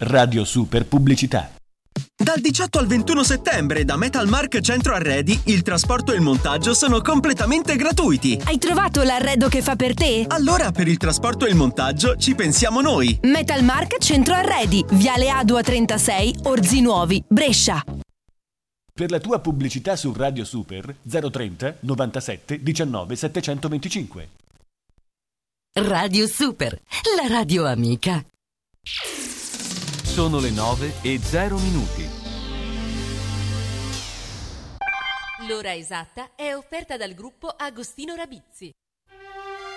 Radio Super Pubblicità. Dal 18 al 21 settembre da Metalmark Centro Arredi il trasporto e il montaggio sono completamente gratuiti. Hai trovato l'arredo che fa per te? Allora per il trasporto e il montaggio ci pensiamo noi. Metalmark Centro Arredi, Viale Adua 36, Orzinuovi, Brescia. Per la tua pubblicità su Radio Super 030 97 19 725. Radio Super, la radio amica. Sono le 9:00. L'ora esatta è offerta dal gruppo Agostino Rabizzi.